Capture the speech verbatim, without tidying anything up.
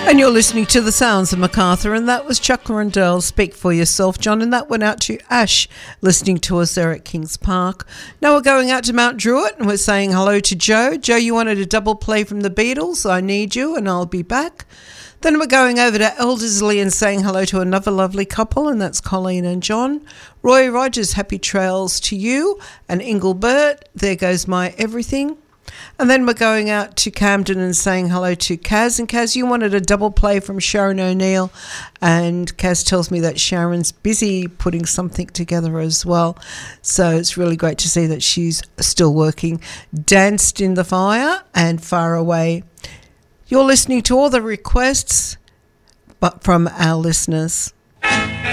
And you're listening to the sounds of MacArthur, and that was Chuck Rundell, Speak for Yourself, John, and that went out to Ash, listening to us there at Kings Park. Now we're going out to Mount Druitt, and we're saying hello to Joe. Joe, you wanted a double play from the Beatles, I Need You, and I'll Be Back. Then we're going over to Elderslie and saying hello to another lovely couple, and that's Colleen and John. Roy Rogers, Happy Trails to you, and Engelbert, There Goes My Everything. And then we're going out to Camden and saying hello to Kaz. And Kaz, you wanted a double play from Sharon O'Neill. And Kaz tells me that Sharon's busy putting something together as well. So it's really great to see that she's still working. Danced in the Fire and Far Away. You're listening to all the requests but from our listeners.